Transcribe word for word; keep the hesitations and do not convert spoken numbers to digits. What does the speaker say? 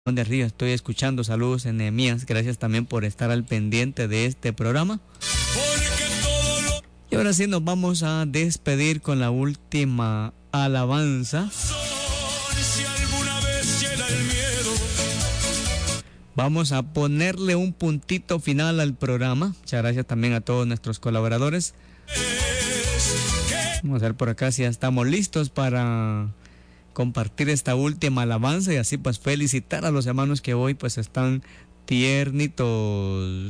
de Río, estoy escuchando. Saludos en Nehemías, gracias también por estar al pendiente de este programa. Y ahora sí nos vamos a despedir con la última alabanza. Vamos a ponerle un puntito final al programa. Muchas gracias también a todos nuestros colaboradores. Vamos a ver por acá si ya estamos listos para compartir esta última alabanza y así pues felicitar a los hermanos que hoy pues están tiernitos.